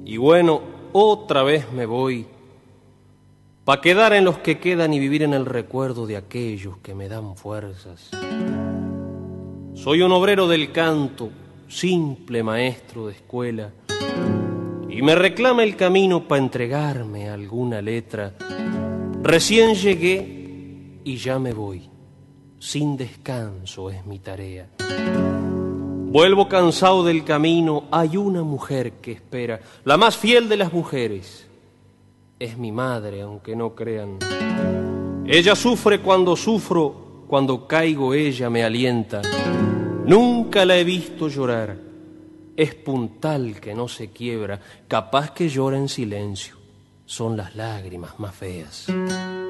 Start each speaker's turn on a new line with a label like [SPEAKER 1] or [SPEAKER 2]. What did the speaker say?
[SPEAKER 1] Y bueno, otra vez me voy, pa' quedar en los que quedan y vivir en el recuerdo de aquellos que me dan fuerzas. Soy un obrero del canto, simple maestro de escuela, y me reclama el camino pa' entregarme alguna letra. Recién llegué y ya me voy, sin descanso es mi tarea. Vuelvo cansado del camino, hay una mujer que espera, la más fiel de las mujeres. Es mi madre, aunque no crean. Ella sufre cuando sufro, cuando caigo ella me alienta. Nunca la he visto llorar, es puntal que no se quiebra, capaz que llora en silencio, son las lágrimas más feas.